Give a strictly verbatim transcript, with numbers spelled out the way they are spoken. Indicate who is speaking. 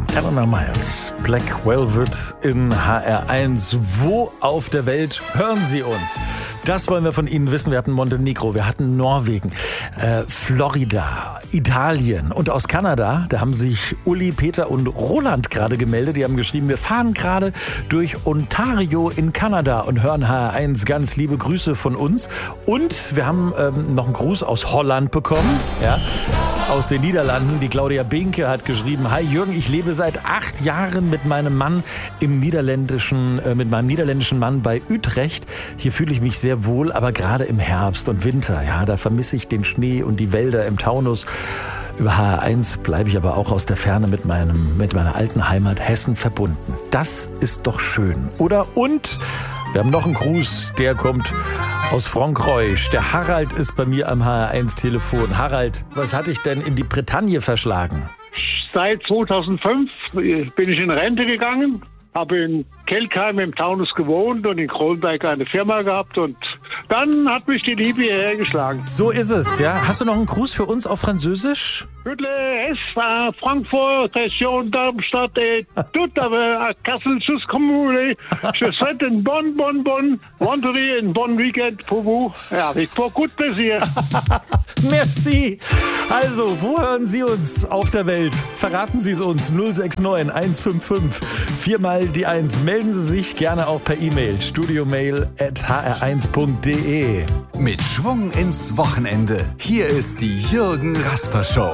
Speaker 1: Eleanor Miles, Black Velvet in H R eins. Wo auf der Welt hören Sie uns? Das wollen wir von Ihnen wissen. Wir hatten Montenegro, wir hatten Norwegen, äh, Florida, Italien und aus Kanada. Da haben sich Uli, Peter und Roland gerade gemeldet. Die haben geschrieben, wir fahren gerade durch Ontario in Kanada und hören H R eins. Ganz liebe Grüße von uns. Und wir haben ähm, noch einen Gruß aus Holland bekommen. Ja. Aus den Niederlanden. Die Claudia Binke hat geschrieben: Hi Jürgen, ich lebe seit acht Jahren mit meinem Mann im niederländischen, äh, mit meinem niederländischen Mann bei Utrecht. Hier fühle ich mich sehr wohl, aber gerade im Herbst und Winter, ja, da vermisse ich den Schnee und die Wälder im Taunus. Über H R eins bleibe ich aber auch aus der Ferne mit meinem, mit meiner alten Heimat Hessen verbunden. Das ist doch schön, oder? Und wir haben noch einen Gruß, der kommt aus Frankreich. Der Harald ist bei mir am H R eins Telefon. Harald, was hat dich denn in die Bretagne verschlagen?
Speaker 2: Seit zweitausendfünf bin ich in Rente gegangen, habe in Kelkheim im Taunus gewohnt und in Kronberg eine Firma gehabt und dann hat mich die Liebe hierher geschlagen.
Speaker 1: So ist es, ja. Hast du noch einen Gruß für uns auf Französisch?
Speaker 2: Toutes les S, Frankfurt, Region Darmstadt et tout à Kassel, sus Kommune. Je souhaite une bonne, bonne, bonne Vendredi, un bon Weekend pour vous. Ja, avec beaucoup de plaisir.
Speaker 1: Merci. Also, wo hören Sie uns auf der Welt? Verraten Sie es uns. null sechs neun eins fünf fünf vier mal die eins. Melden Sie sich gerne auch per E-Mail. studiomail at h r eins punkt d e.
Speaker 3: Mit Schwung ins Wochenende. Hier ist die Jürgen Rasper Show.